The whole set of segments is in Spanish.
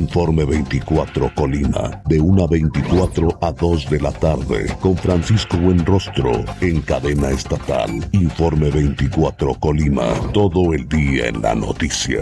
Informe 24 Colima, de 1:24 a 2 de la tarde, con Francisco Buenrostro, en cadena estatal. Informe 24 Colima, todo el día en la noticia.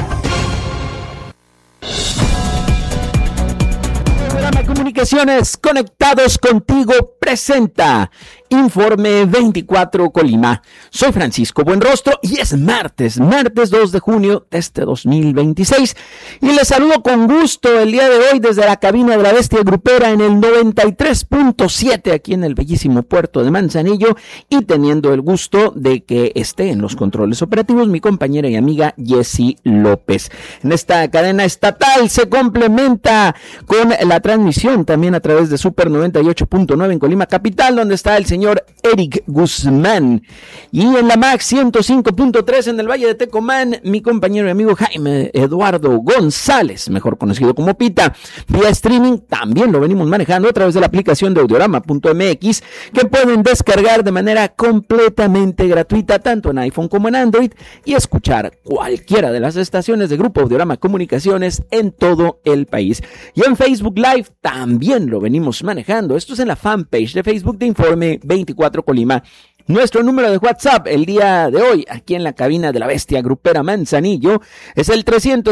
Comunicaciones Conectados Contigo presenta Informe 24 Colima. Soy Francisco Buenrostro y es martes 2 de junio de este 2026. Y les saludo con gusto el día de hoy desde la cabina de la Bestia Grupera en el 93.7 aquí en el bellísimo puerto de Manzanillo, y teniendo el gusto de que esté en los controles operativos mi compañera y amiga Jessy López. En esta cadena estatal se complementa con la transmisión también a través de Super 98.9 en Colima Capital, donde está el señor Eric Guzmán, y en la Max 105.3 en el Valle de Tecomán, mi compañero y amigo Jaime Eduardo González, mejor conocido como Pita. Vía streaming también lo venimos manejando a través de la aplicación de Audiorama.mx, que pueden descargar de manera completamente gratuita tanto en iPhone como en Android, y escuchar cualquiera de las estaciones de Grupo Audiorama Comunicaciones en todo el país. Y en Facebook Live también lo venimos manejando. Esto es en la fanpage de Facebook de Informe 24 Colima. Nuestro número de WhatsApp el día de hoy, aquí en la cabina de la Bestia Grupera Manzanillo, es el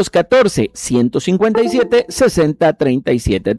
314-157-6037.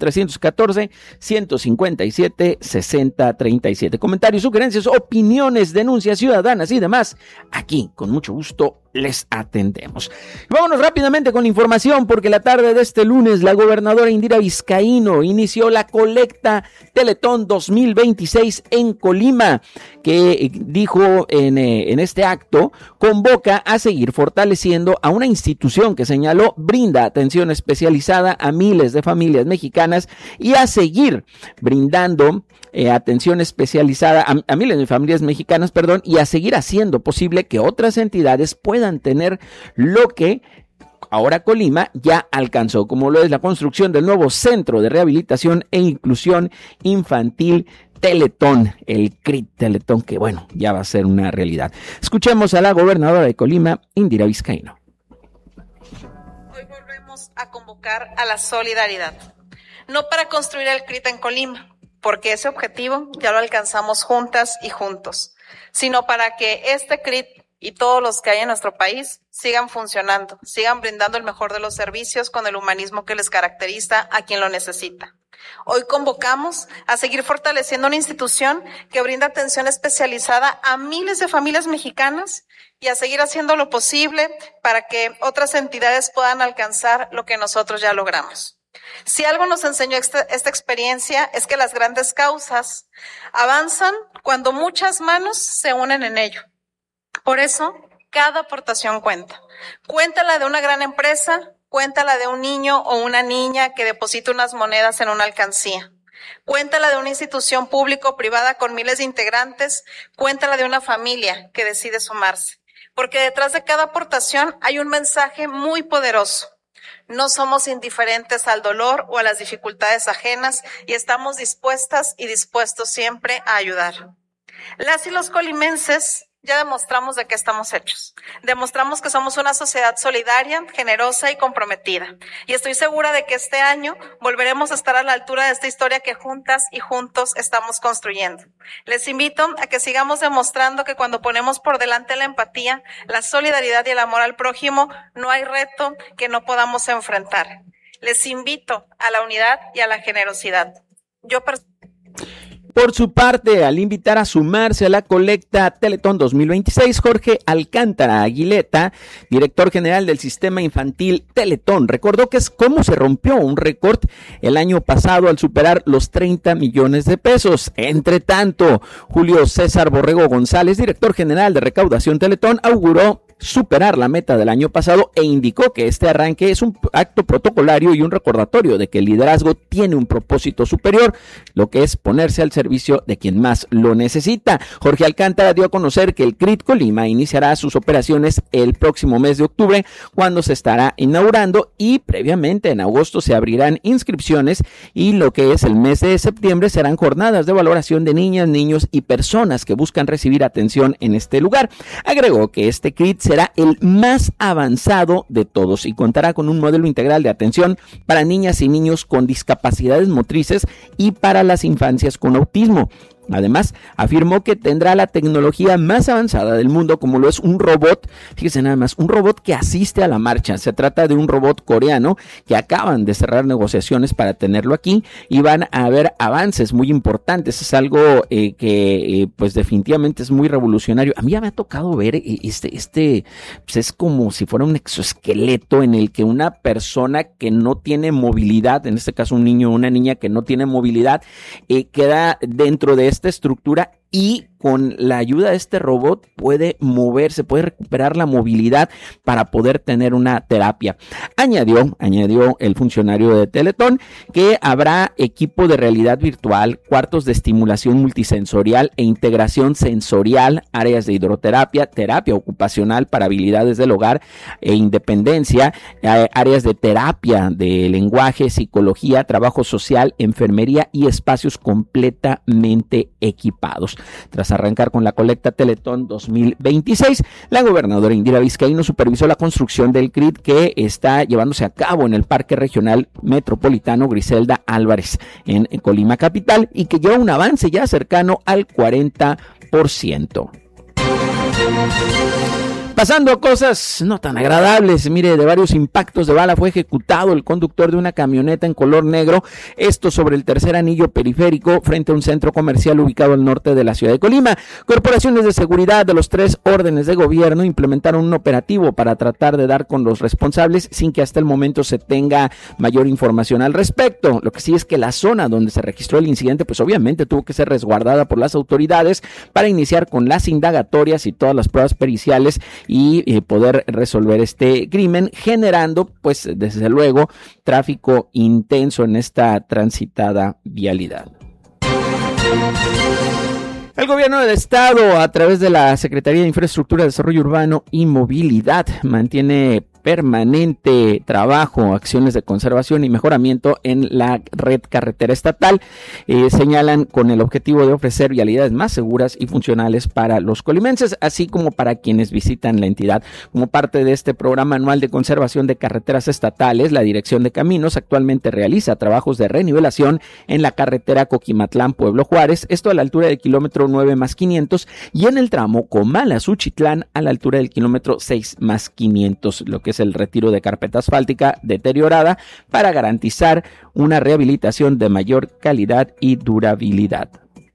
314-157-6037. Comentarios, sugerencias, opiniones, denuncias ciudadanas y demás, aquí con mucho gusto les atendemos. Vámonos rápidamente con la información, porque la tarde de este lunes la gobernadora Indira Vizcaíno inició la colecta Teletón 2026 en Colima, que dijo en este acto, convoca a seguir fortaleciendo a una institución que señaló brinda atención especializada a miles de familias mexicanas, y a seguir brindando atención especializada a miles de familias mexicanas, y a seguir haciendo posible que otras entidades puedan tener lo que ahora Colima ya alcanzó, como lo es la construcción del nuevo Centro de Rehabilitación e Inclusión Infantil Teletón, el CRIT Teletón, que bueno, ya va a ser una realidad. Escuchemos a la gobernadora de Colima, Indira Vizcaíno. Hoy volvemos a convocar a la solidaridad, no para construir el CRIT en Colima, porque ese objetivo ya lo alcanzamos juntas y juntos, sino para que este CRIT y todos los que hay en nuestro país sigan funcionando, sigan brindando el mejor de los servicios con el humanismo que les caracteriza a quien lo necesita. Hoy convocamos a seguir fortaleciendo una institución que brinda atención especializada a miles de familias mexicanas, y a seguir haciendo lo posible para que otras entidades puedan alcanzar lo que nosotros ya logramos. Si algo nos enseñó esta experiencia es que las grandes causas avanzan cuando muchas manos se unen en ello. Por eso, cada aportación cuenta. Cuenta la de una gran empresa, cuenta la de un niño o una niña que deposita unas monedas en una alcancía. Cuenta la de una institución pública o privada con miles de integrantes, cuenta la de una familia que decide sumarse. Porque detrás de cada aportación hay un mensaje muy poderoso. No somos indiferentes al dolor o a las dificultades ajenas, y estamos dispuestas y dispuestos siempre a ayudar. Las y los colimenses ya demostramos de qué estamos hechos. Demostramos que somos una sociedad solidaria, generosa y comprometida. Y estoy segura de que este año volveremos a estar a la altura de esta historia que juntas y juntos estamos construyendo. Les invito a que sigamos demostrando que cuando ponemos por delante la empatía, la solidaridad y el amor al prójimo, no hay reto que no podamos enfrentar. Les invito a la unidad y a la generosidad. Por su parte, al invitar a sumarse a la colecta Teletón 2026, Jorge Alcántara Aguileta, director general del Sistema Infantil Teletón, recordó que es cómo se rompió un récord el año pasado al superar los 30 millones de pesos. Entre tanto, Julio César Borrego González, director general de Recaudación Teletón, auguró superar la meta del año pasado e indicó que este arranque es un acto protocolario y un recordatorio de que el liderazgo tiene un propósito superior, lo que es ponerse al servicio de quien más lo necesita. Jorge Alcántara dio a conocer que el CRIT Colima iniciará sus operaciones el próximo mes de octubre, cuando se estará inaugurando, y previamente en agosto se abrirán inscripciones, y lo que es el mes de septiembre serán jornadas de valoración de niñas, niños y personas que buscan recibir atención en este lugar. Agregó que este CRIT será el más avanzado de todos y contará con un modelo integral de atención para niñas y niños con discapacidades motrices y para las infancias con autismo. Además, afirmó que tendrá la tecnología más avanzada del mundo, como lo es un robot, fíjese nada más, un robot que asiste a la marcha. Se trata de un robot coreano que acaban de cerrar negociaciones para tenerlo aquí y van a haber avances muy importantes. Es algo que pues definitivamente es muy revolucionario. A mí ya me ha tocado ver pues es como si fuera un exoesqueleto en el que una persona que no tiene movilidad, en este caso un niño o una niña que no tiene movilidad, queda dentro de esta estructura y con la ayuda de este robot puede moverse, puede recuperar la movilidad para poder tener una terapia. Añadió el funcionario de Teletón que habrá equipo de realidad virtual, cuartos de estimulación multisensorial e integración sensorial, áreas de hidroterapia, terapia ocupacional para habilidades del hogar e independencia, áreas de terapia de lenguaje, psicología, trabajo social, enfermería y espacios completamente equipados. Tras arrancar con la colecta Teletón 2026, la gobernadora Indira Vizcaíno supervisó la construcción del CRIT que está llevándose a cabo en el Parque Regional Metropolitano Griselda Álvarez en Colima capital y que lleva un avance ya cercano al 40%. Pasando a cosas no tan agradables, mire, de varios impactos de bala fue ejecutado el conductor de una camioneta en color negro, esto sobre el tercer anillo periférico frente a un centro comercial ubicado al norte de la ciudad de Colima. Corporaciones de seguridad de los 3 órdenes de gobierno implementaron un operativo para tratar de dar con los responsables sin que hasta el momento se tenga mayor información al respecto. Lo que sí es que la zona donde se registró el incidente pues obviamente tuvo que ser resguardada por las autoridades para iniciar con las indagatorias y todas las pruebas periciales y poder resolver este crimen, generando pues desde luego tráfico intenso en esta transitada vialidad. El gobierno del estado, a través de la Secretaría de Infraestructura, Desarrollo Urbano y Movilidad, mantiene permanente trabajo, acciones de conservación y mejoramiento en la red carretera estatal. Señalan con el objetivo de ofrecer vialidades más seguras y funcionales para los colimenses, así como para quienes visitan la entidad. Como parte de este programa anual de conservación de carreteras estatales, la Dirección de Caminos actualmente realiza trabajos de renivelación en la carretera Coquimatlán-Pueblo Juárez, esto a la altura del kilómetro 9+500 y en el tramo Comala-Suchitlán a la altura del kilómetro 6+500, lo que es el retiro de carpeta asfáltica deteriorada para garantizar una rehabilitación de mayor calidad y durabilidad.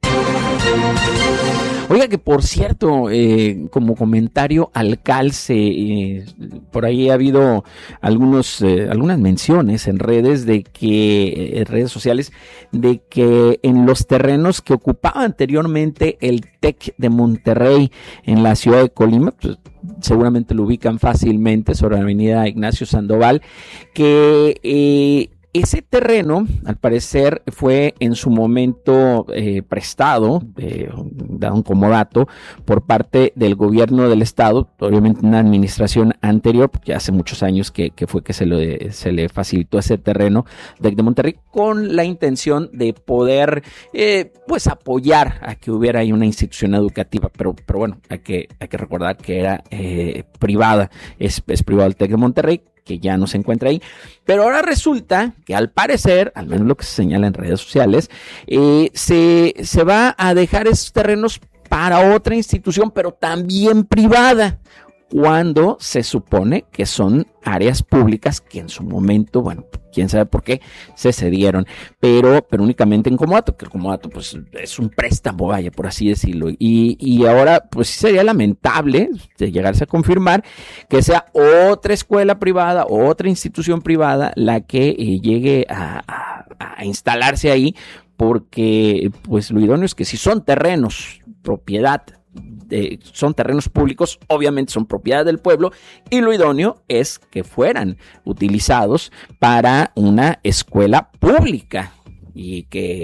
Oiga, que por cierto, como comentario al calce, por ahí ha habido algunas menciones en redes redes sociales, de que en los terrenos que ocupaba anteriormente el TEC de Monterrey en la ciudad de Colima, pues, seguramente lo ubican fácilmente sobre la avenida Ignacio Sandoval, que ese terreno, al parecer, fue en su momento prestado, dado un comodato, por parte del gobierno del estado, obviamente una administración anterior, ya hace muchos años que fue que se le facilitó ese terreno de Monterrey, con la intención de poder pues apoyar a que hubiera ahí una institución educativa, pero bueno, hay que recordar que era privada, es privado el TEC de Monterrey, que ya no se encuentra ahí, pero ahora resulta que al parecer, al menos lo que se señala en redes sociales, se va a dejar esos terrenos para otra institución, pero también privada, cuando se supone que son áreas públicas que en su momento, bueno, quién sabe por qué se cedieron, pero únicamente en comodato, que el comodato pues es un préstamo, vaya, por así decirlo, y ahora pues sería lamentable de llegarse a confirmar que sea otra escuela privada, otra institución privada la que llegue a instalarse ahí, porque pues lo idóneo es que si son terrenos propiedad, son terrenos públicos, obviamente son propiedad del pueblo, y lo idóneo es que fueran utilizados para una escuela pública y que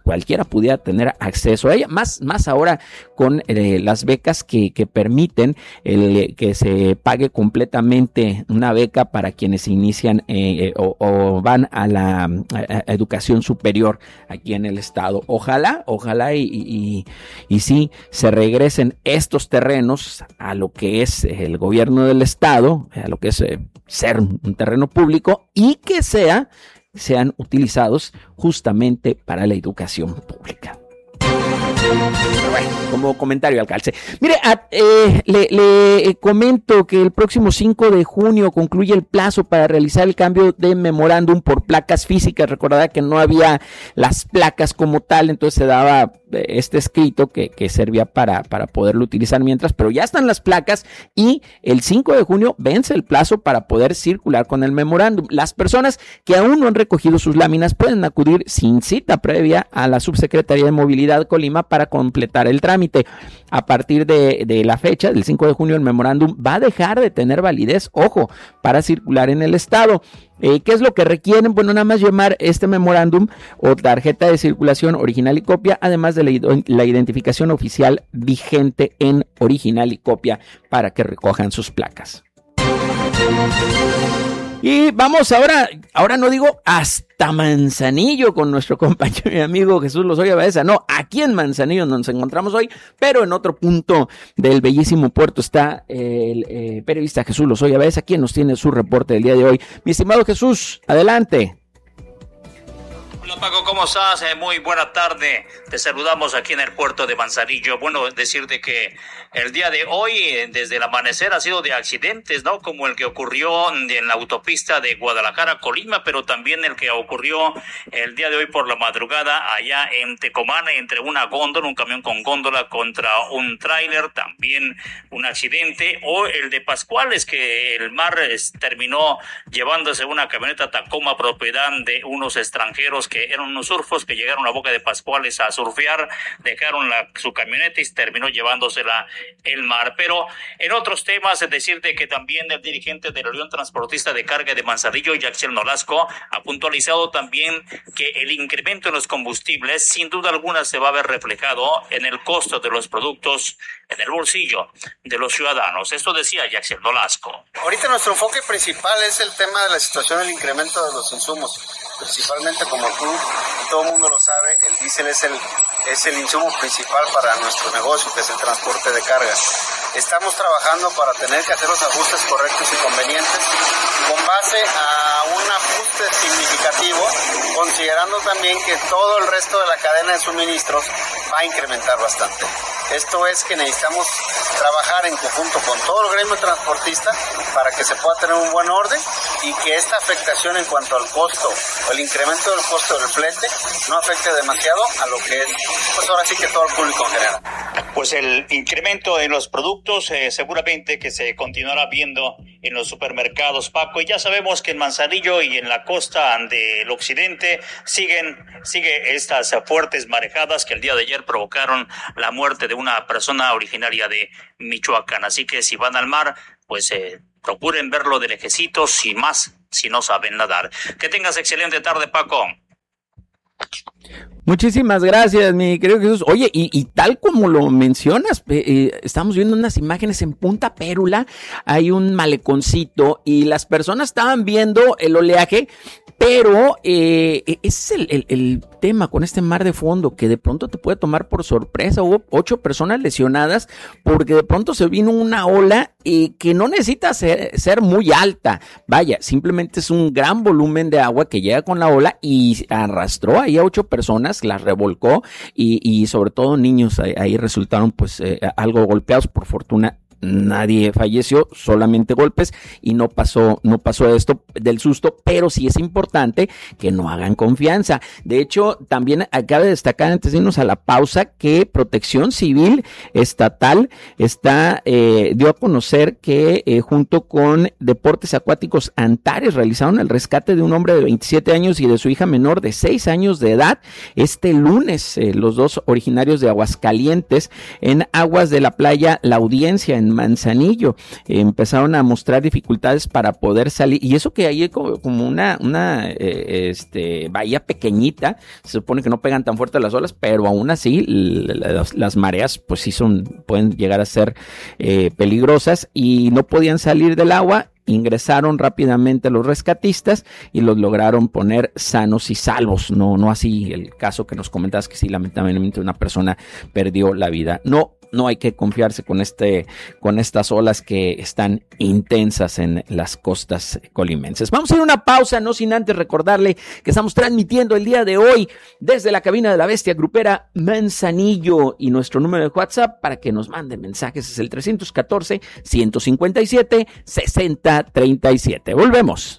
cualquiera pudiera tener acceso a ella, más ahora con las becas que permiten que se pague completamente una beca para quienes inician o van a la educación superior aquí en el estado. Ojalá y sí se regresen estos terrenos a lo que es el gobierno del estado, a lo que es ser un terreno público y que sean utilizados justamente para la educación pública. Bueno, como comentario al calce. Mire, le comento que el próximo 5 de junio concluye el plazo para realizar el cambio de memorándum por placas físicas. Recordará que no había las placas como tal, entonces se daba este escrito que servía para poderlo utilizar mientras, pero ya están las placas y el 5 de junio vence el plazo para poder circular con el memorándum. Las personas que aún no han recogido sus láminas pueden acudir sin cita previa a la Subsecretaría de Movilidad Colima para completar el trámite. A partir de la fecha, del 5 de junio, el memorándum va a dejar de tener validez, ojo, para circular en el estado. ¿Qué es lo que requieren? Bueno, nada más llevar este memorándum o tarjeta de circulación original y copia, además de la identificación oficial vigente en original y copia para que recojan sus placas. Y vamos ahora no digo hasta Manzanillo con nuestro compañero y amigo Jesús Lozoya Baeza, no, aquí en Manzanillo nos encontramos hoy, pero en otro punto del bellísimo puerto está el periodista Jesús Lozoya Baeza, quien nos tiene su reporte del día de hoy. Mi estimado Jesús, adelante. Hola Paco, ¿cómo estás? Muy buena tarde. Te saludamos aquí en el puerto de Manzanillo. Bueno, decirte que el día de hoy, desde el amanecer, ha sido de accidentes, ¿no? Como el que ocurrió en la autopista de Guadalajara a Colima, pero también el que ocurrió el día de hoy por la madrugada allá en Tecomán, entre una góndola, un camión con góndola contra un tráiler, también un accidente. O el de Pascuales, que el mar terminó llevándose una camioneta Tacoma propiedad de unos extranjeros que eran unos surfos que llegaron a Boca de Pascuales a surfear, dejaron su camioneta y terminó llevándosela el mar. Pero en otros temas, es decirte que también el dirigente de la Unión Transportista de Carga de Manzanillo, Yaxiel Nolasco, ha puntualizado también que el incremento en los combustibles sin duda alguna se va a ver reflejado en el costo de los productos en el bolsillo de los ciudadanos. Esto decía Yaxiel Nolasco. Ahorita nuestro enfoque principal es el tema de la situación del incremento de los insumos. Principalmente, como tú y todo el mundo lo sabe, el diésel es el insumo principal para nuestro negocio, que es el transporte de carga. Estamos trabajando para tener que hacer los ajustes correctos y convenientes con base a un ajuste significativo, considerando también que todo el resto de la cadena de suministros va a incrementar bastante. Esto es que necesitamos trabajar en conjunto con todo el gremio transportista para que se pueda tener un buen orden y que esta afectación en cuanto al costo o el incremento del costo del flete no afecte demasiado a lo que es, pues ahora sí que todo el público en general. Pues el incremento en los productos seguramente que se continuará viendo en los supermercados, Paco, y ya sabemos que en Manzanillo y en la costa del occidente sigue estas fuertes marejadas que el día de ayer provocaron la muerte de una persona originaria de Michoacán. Así que si van al mar, pues procuren verlo de lejecitos, sin más, si no saben nadar. Que tengas excelente tarde, Paco. Muchísimas gracias, mi querido Jesús. Oye, y tal como lo mencionas, estamos viendo unas imágenes en Punta Pérula, hay un maleconcito y las personas estaban viendo el oleaje, pero es el tema con este mar de fondo que de pronto te puede tomar por sorpresa. Hubo 8 personas lesionadas porque de pronto se vino una ola que no necesita ser muy alta. Vaya, simplemente es un gran volumen de agua que llega con la ola y arrastró ahí a 8 personas, las revolcó y sobre todo niños ahí resultaron pues algo golpeados. Por fortuna nadie falleció, solamente golpes y no pasó esto del susto, pero sí es importante que no hagan confianza. De hecho, también cabe destacar antes de irnos a la pausa que Protección Civil Estatal dio a conocer que junto con Deportes Acuáticos Antares realizaron el rescate de un hombre de 27 años y de su hija menor de 6 años de edad este lunes, los dos originarios de Aguascalientes en aguas de la playa La Audiencia en en Manzanillo. Empezaron a mostrar dificultades para poder salir, y eso que ahí hay como una bahía pequeñita, se supone que no pegan tan fuerte las olas, pero aún así las mareas pues sí pueden llegar a ser peligrosas, y no podían salir del agua. Ingresaron rápidamente los rescatistas y los lograron poner sanos y salvos. No así el caso que nos comentabas, que sí, lamentablemente una persona perdió la vida. No hay que confiarse con estas olas que están intensas en las costas colimenses. Vamos a ir a una pausa, no sin antes recordarle que estamos transmitiendo el día de hoy desde la cabina de la Bestia Grupera Manzanillo, y nuestro número de WhatsApp para que nos manden mensajes es el 314-157-6037. Volvemos.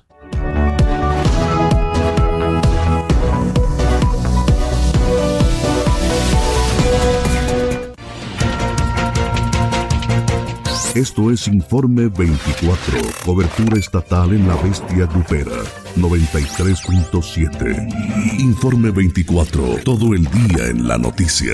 Esto es Informe 24, cobertura estatal en la Bestia Grupera, 93.7. Informe 24, todo el día en la noticia.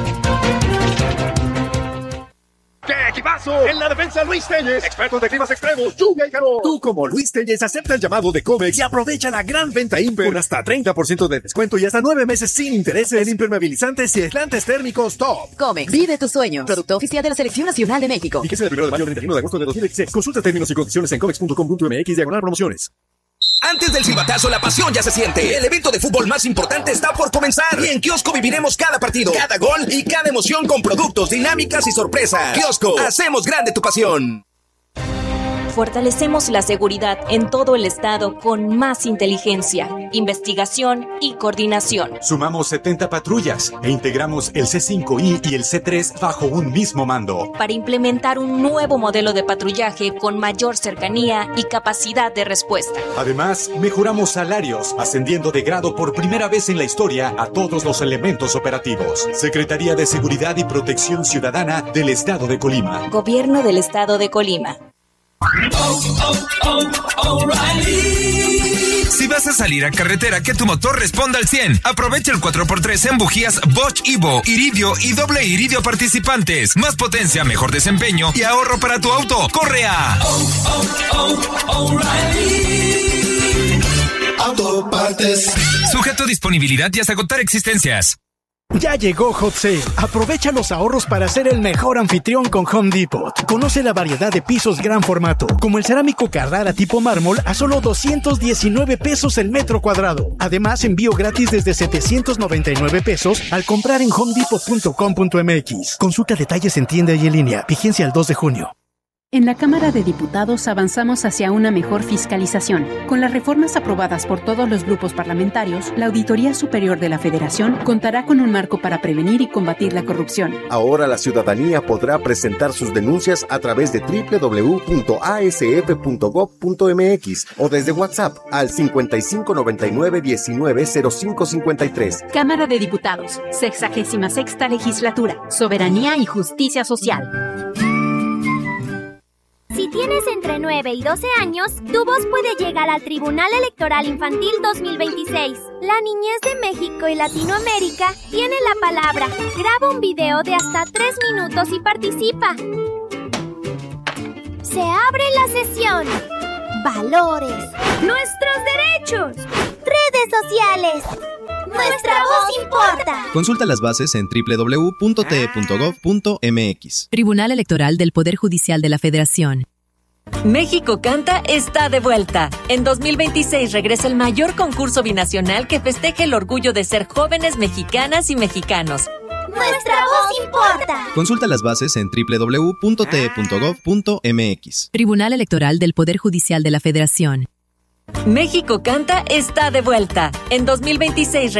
¡Qué equipazo! En la defensa, Luis Telles, expertos de climas extremos, lluvia y calor. Tú, como Luis Telles, acepta el llamado de Comex y aprovecha la gran venta Imper con hasta 30% de descuento y hasta 9 meses sin intereses en impermeabilizantes y aislantes térmicos top. Comex, vive tu sueño. Producto oficial de la Selección Nacional de México. Fíjese del 1 de mayo al 31 de agosto de 2016. Consulta términos y condiciones en comex.com.mx/promociones. Antes del silbatazo, la pasión ya se siente. El evento de fútbol más importante está por comenzar. Y en Kiosco viviremos cada partido, cada gol y cada emoción con productos, dinámicas y sorpresas. Kiosco, hacemos grande tu pasión. Fortalecemos la seguridad en todo el estado con más inteligencia, investigación y coordinación. Sumamos 70 patrullas e integramos el C5I y el C3 bajo un mismo mando. Para implementar un nuevo modelo de patrullaje con mayor cercanía y capacidad de respuesta. Además, mejoramos salarios, ascendiendo de grado por primera vez en la historia a todos los elementos operativos. Secretaría de Seguridad y Protección Ciudadana del Estado de Colima. Gobierno del Estado de Colima. Si vas a salir a carretera, que tu motor responda al 100. Aprovecha el 4x3 en bujías Bosch Evo, iridio y doble iridio participantes. Más potencia, mejor desempeño y ahorro para tu auto. ¡Corre a Autopartes! Sujeto a disponibilidad y hasta agotar existencias. Ya llegó Hot Sale. Aprovecha los ahorros para ser el mejor anfitrión con Home Depot. Conoce la variedad de pisos gran formato, como el cerámico Carrara tipo mármol a solo 219 pesos el metro cuadrado. Además, envío gratis desde 799 pesos al comprar en homedepot.com.mx. Consulta detalles en tienda y en línea. Vigencia el 2 de junio. En la Cámara de Diputados avanzamos hacia una mejor fiscalización. Con las reformas aprobadas por todos los grupos parlamentarios, la Auditoría Superior de la Federación contará con un marco para prevenir y combatir la corrupción. Ahora la ciudadanía podrá presentar sus denuncias a través de www.asf.gov.mx o desde WhatsApp al 5599-190553. Cámara de Diputados, 66ª Legislatura, Soberanía y Justicia Social. Si tienes entre 9 y 12 años, tu voz puede llegar al Tribunal Electoral Infantil 2026. La niñez de México y Latinoamérica tiene la palabra. Graba un video de hasta 3 minutos y participa. Se abre la sesión. Valores. Nuestros derechos. Redes sociales. Nuestra voz importa. Consulta las bases en www.te.gov.mx. Tribunal Electoral del Poder Judicial de la Federación. México Canta está de vuelta. En 2026 regresa el mayor concurso binacional que festeje el orgullo de ser jóvenes mexicanas y mexicanos. Nuestra voz importa. Consulta las bases en www.te.gov.mx. Tribunal Electoral del Poder Judicial de la Federación. México Canta está de vuelta. En 2026